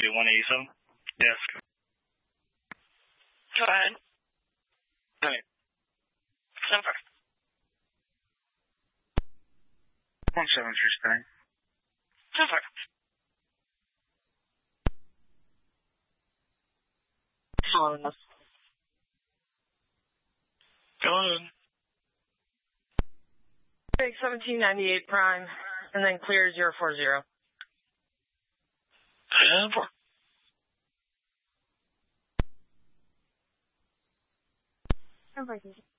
be 187. Yes. Go ahead. Hey. Number. 173 Spring. Number. Go ahead. Take 1798 prime, and then clear 040. And 4. Number.